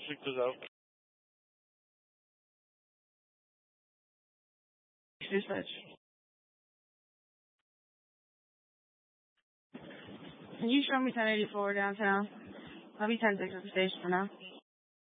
Check this out. Dispatch. Can you show me 1084 downtown? I'll be 10 6 at the station for now.